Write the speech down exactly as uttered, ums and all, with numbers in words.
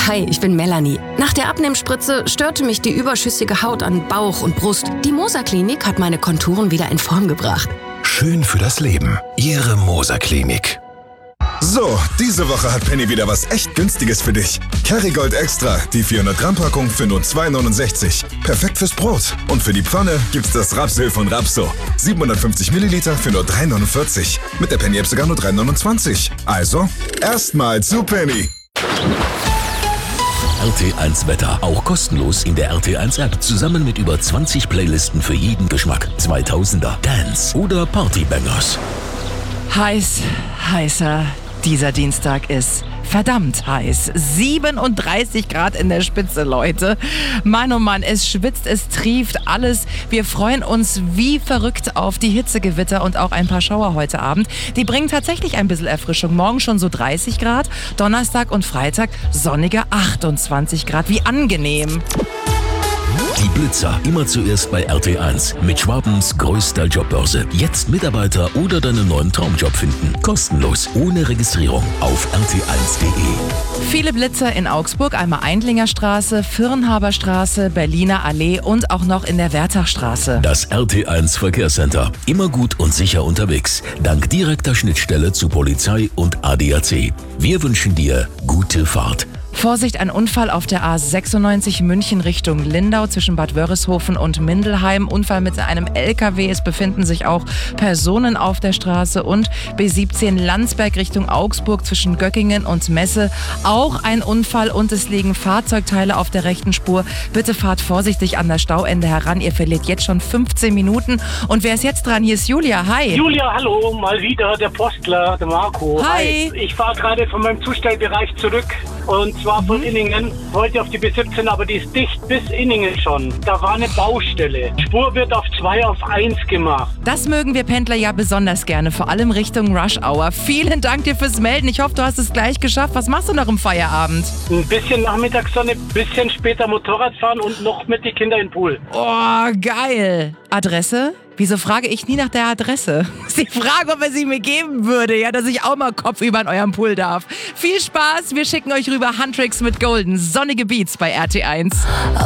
Hi, ich bin Melanie. Nach der Abnehmspritze störte mich die überschüssige Haut an Bauch und Brust. Die Moser Klinik hat meine Konturen wieder in Form gebracht. Schön für das Leben. Ihre Moser Klinik. So, diese Woche hat Penny wieder was echt Günstiges für dich. Kerrygold Extra, die vierhundert Gramm Packung für nur zwei neunundsechzig. Perfekt fürs Brot. Und für die Pfanne gibt's das Rapsöl von Rapso. siebenhundertfünfzig Milliliter für nur drei neunundvierzig. Mit der Penny-App sogar nur drei neunundzwanzig. Also, erstmal zu Penny. R T eins Wetter. Auch kostenlos in der R T eins App. Zusammen mit über zwanzig Playlisten für jeden Geschmack. zweitausender, Dance oder Partybangers. Heiß, heißer. Dieser Dienstag ist verdammt heiß. siebenunddreißig Grad in der Spitze, Leute. Mann, oh Mann, es schwitzt, es trieft alles. Wir freuen uns wie verrückt auf die Hitzegewitter und auch ein paar Schauer heute Abend. Die bringen tatsächlich ein bisschen Erfrischung. Morgen schon so dreißig Grad, Donnerstag und Freitag sonnige achtundzwanzig Grad. Wie angenehm. Die Blitzer, immer zuerst bei R T eins. Mit Schwabens größter Jobbörse. Jetzt Mitarbeiter oder deinen neuen Traumjob finden. Kostenlos, ohne Registrierung auf r t eins punkt de. Viele Blitzer in Augsburg, einmal Eindlinger Straße, Firnhaberstraße, Berliner Allee und auch noch in der Wertachstraße. Das R T eins Verkehrscenter. Immer gut und sicher unterwegs. Dank direkter Schnittstelle zu Polizei und A D A C. Wir wünschen dir gute Fahrt. Vorsicht, ein Unfall auf der A sechsundneunzig München Richtung Lindau zwischen Bad Wörishofen und Mindelheim. Unfall mit einem L K W. Es befinden sich auch Personen auf der Straße. Und B siebzehn Landsberg Richtung Augsburg zwischen Göckingen und Messe. Auch ein Unfall und es liegen Fahrzeugteile auf der rechten Spur. Bitte fahrt vorsichtig an das Stauende heran. Ihr verliert jetzt schon fünfzehn Minuten. Und wer ist jetzt dran? Hier ist Julia. Hi. Julia, hallo. Mal wieder der Postler, der Marco. Hi. Hi. Ich fahre gerade von meinem Zustellbereich zurück. Und zwar von Inningen, heute auf die B siebzehn, aber die ist dicht bis Inningen schon. Da war eine Baustelle. Spur wird auf zwei auf eins gemacht. Das mögen wir Pendler ja besonders gerne, vor allem Richtung Rush Hour. Vielen Dank dir fürs Melden. Ich hoffe, du hast es gleich geschafft. Was machst du noch im Feierabend? Ein bisschen Nachmittagssonne, ein bisschen später Motorrad fahren und noch mit den Kindern im Pool. Oh, geil. Adresse? Wieso frage ich nie nach der Adresse? Sie fragen, ob er sie mir geben würde, ja, dass ich auch mal kopfüber in eurem Pool darf. Viel Spaß, wir schicken euch rüber Huntrix mit Golden. Sonnige Beats bei R T eins.